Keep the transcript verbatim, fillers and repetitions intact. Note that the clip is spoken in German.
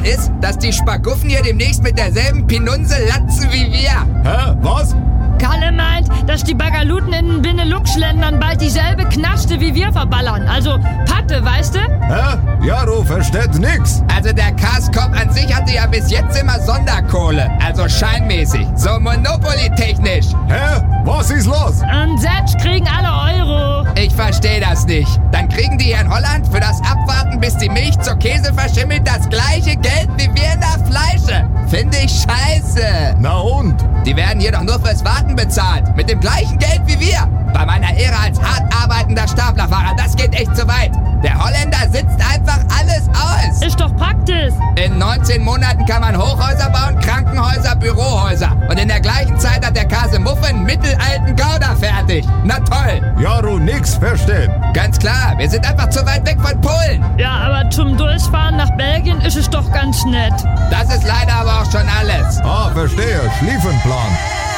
ist, dass die Spaguffen hier demnächst mit derselben Pinunse latzen wie wir. Hä? Was? Kalle meint, dass die Bagaluten in den Benelux-Ländern bald dieselbe Knaste wie wir verballern. Also Patte, weißt du? Hä? Jaro versteht nix. Also der Kaskop an sich hatte ja bis jetzt immer Sonderkohle. Also scheinmäßig. So Monopoly-technisch. Hä? Was ist los? Und selbst kriegen alle Euro. Ich verstehe das nicht. Dann kriegen die hier in Holland für das Abwarten, bis die Milch zur Käse verschimmelt, das gleiche Geld wie wir in der Fleische. Finde ich scheiße. Na und? Die werden hier doch nur fürs Warten bezahlt. Mit dem gleichen Geld wie wir. Bei meiner Ehre als hart arbeitender Staplerfahrer, das geht echt zu weit. Der Holländer sitzt einfach alles aus. Ist doch praktisch. In neunzehn Monaten kann man Hochhäuser bauen, Krankenhäuser, Bürohäuser. Und in der gleichen Zeit hat der Kasemuffe einen mittelalten Gouda fertig. Na toll. Jaro nix verstehen. Ganz klar, wir sind einfach zu weit weg von Polen. Ja, aber zum Durchfahren nach Belgien ist es doch ganz nett. Das ist leider aber auch schon alles. Ah, verstehe. Schlieffenplan.